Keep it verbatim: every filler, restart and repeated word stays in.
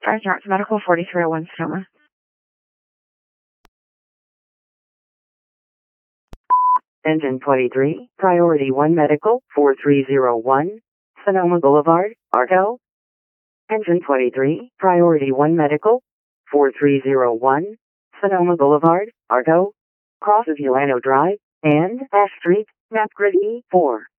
Charge Arts Medical forty-three oh one Sonoma. Engine twenty-three, Priority one Medical, four three zero one, Sonoma Boulevard, Argo. Engine twenty-three, Priority one Medical, four three zero one, Sonoma Boulevard, Argo. Cross of Ulano Drive, and Ash Street, map grid E four.